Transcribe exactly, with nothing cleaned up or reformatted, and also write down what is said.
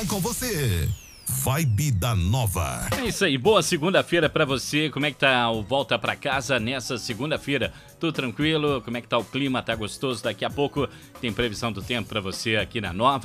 Com você, Vibe da Nova. É isso aí, boa segunda-feira pra você. Como é que tá o volta pra casa nessa segunda-feira? Tudo tranquilo? Como é que tá o clima? Tá gostoso? Daqui a pouco tem previsão do tempo pra você aqui na Nova.